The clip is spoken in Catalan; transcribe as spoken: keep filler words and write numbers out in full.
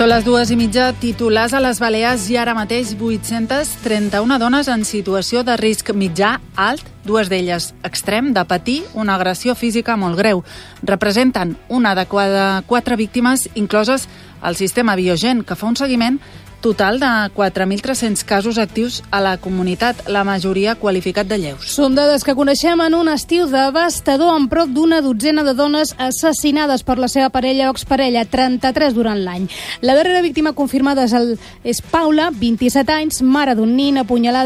Són les dues i mitja, titulars a les Balears i ara mateix vuit-centes trenta-una dones en situació de risc mitjà alt, dues d'elles extrem, de patir una agressió física molt greu. Representen una de cada quatre víctimes incloses al sistema Biogen, que fa un seguiment total de quatre mil tres-cents casos actius a la comunitat, la majoria qualificat de lleus. Són dades que coneixem en un estiu devastador amb prop d'una dotzena de dones assassinades per la seva parella o exparella, trenta-tres durant l'any. La darrera víctima confirmada és, el, és Paula, vint-i-set anys, mare d'un nin apunyalat